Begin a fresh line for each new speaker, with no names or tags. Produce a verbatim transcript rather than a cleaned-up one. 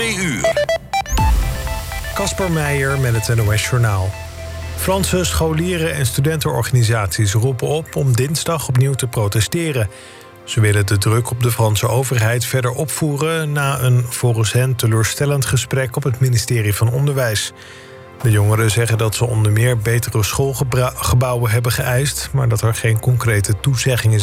twee uur.
Kasper Meijer met het N O S Journaal. Franse scholieren en studentenorganisaties roepen op om dinsdag opnieuw te protesteren. Ze willen de druk op de Franse overheid verder opvoeren na een volgens hen teleurstellend gesprek op het ministerie van Onderwijs. De jongeren zeggen dat ze onder meer betere schoolgebouwen hebben geëist, maar dat er geen concrete toezeggingen zijn.